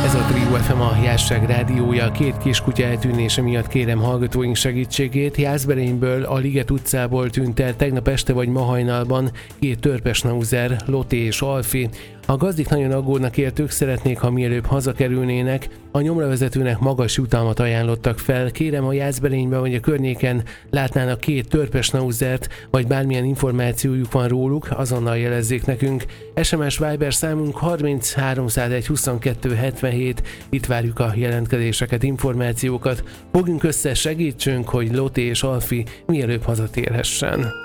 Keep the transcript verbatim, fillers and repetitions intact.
Ez a Trio ef em, a Jászság rádiója. Két kiskutya eltűnése miatt kérem hallgatóink segítségét. Jászberényből, a Liget utcából tűnt el tegnap este vagy ma hajnalban két törpesnauzer, Loti és Alfi. A gazdik nagyon aggódnak értük, szeretnék, ha mielőbb hazakerülnének. A nyomravezetőnek magas jutalmat ajánlottak fel. Kérem, a Jászberényben vagy a környéken látnának két törpesnauzert, vagy bármilyen információjuk van róluk, azonnal jelezzék nekünk. es em es Viber számunk harminc háromszázegy huszonkettő hetvenhét, itt várjuk a jelentkezéseket, információkat. Fogjunk össze, segítsünk, hogy Loti és Alfi mielőbb hazatérhessen.